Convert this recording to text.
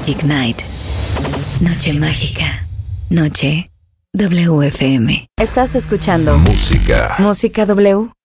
Magic Night. Noche mágica. Noche WFM. Estás escuchando Música W.